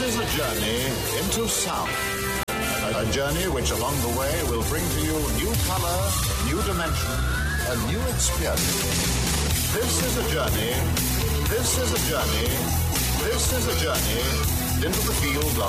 is a journey into sound. A journey which along the way will bring to you new color, new dimension, a new experience. This is a journey into the field of